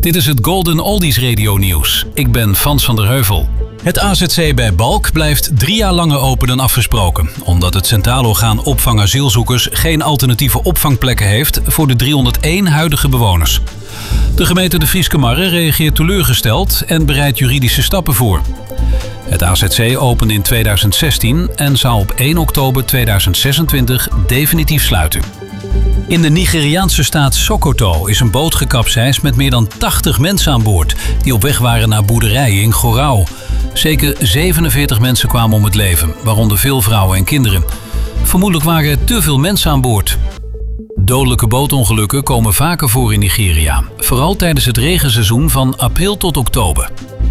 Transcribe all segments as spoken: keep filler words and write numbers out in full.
Dit is het Golden Oldies Radio Nieuws. Ik ben Frans van der Heuvel. Het A Z C bij Balk blijft drie jaar langer open dan afgesproken, omdat het Centraal Orgaan Opvang Asielzoekers geen alternatieve opvangplekken heeft voor de driehonderdéén huidige bewoners. De gemeente De Frieske Marre reageert teleurgesteld en bereidt juridische stappen voor. Het A Z C opende in tweeduizend zestien en zou op één oktober tweeduizend zesentwintig definitief sluiten. In de Nigeriaanse staat Sokoto is een boot gekapseist met meer dan tachtig mensen aan boord, die op weg waren naar boerderijen in Gorau. Zeker zevenenveertig mensen kwamen om het leven, waaronder veel vrouwen en kinderen. Vermoedelijk waren er te veel mensen aan boord. Dodelijke bootongelukken komen vaker voor in Nigeria, vooral tijdens het regenseizoen van april tot oktober.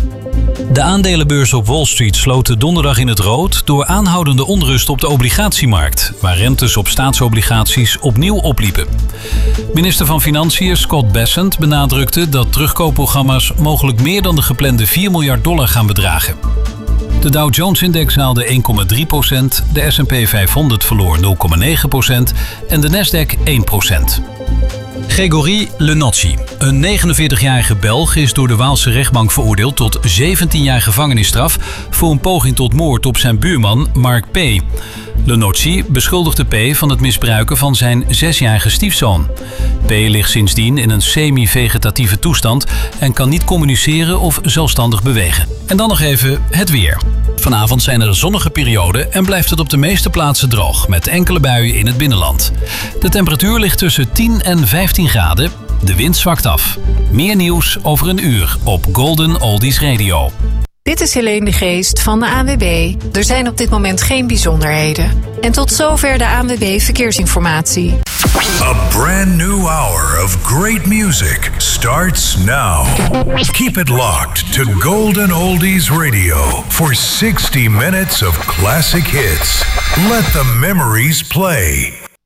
De aandelenbeurs op Wall Street sloten donderdag in het rood door aanhoudende onrust op de obligatiemarkt, waar rentes op staatsobligaties opnieuw opliepen. Minister van Financiën Scott Bessent benadrukte dat terugkoopprogramma's mogelijk meer dan de geplande vier miljard dollar gaan bedragen. De Dow Jones-index daalde één komma drie procent, de S en P vijfhonderd verloor nul komma negen procent en de Nasdaq één procent. Gregory Lenocci, een negenenveertigjarige Belg, is door de Waalse rechtbank veroordeeld tot zeventien jaar gevangenisstraf voor een poging tot moord op zijn buurman Mark P. Lenocci beschuldigde P van het misbruiken van zijn zesjarige stiefzoon. P ligt sindsdien in een semi-vegetatieve toestand en kan niet communiceren of zelfstandig bewegen. En dan nog even het weer. Vanavond zijn er zonnige perioden en blijft het op de meeste plaatsen droog, met enkele buien in het binnenland. De temperatuur ligt tussen tien en vijftien graden. De wind zwakt af. Meer nieuws over een uur op Golden Oldies Radio. Dit is Helene de Geest van de A N W B. Er zijn op dit moment geen bijzonderheden. En tot zover de A N W B Verkeersinformatie. A brand new hour of great music starts now. Keep it locked to Golden Oldies Radio for sixty minutes of classic hits. Let the memories play.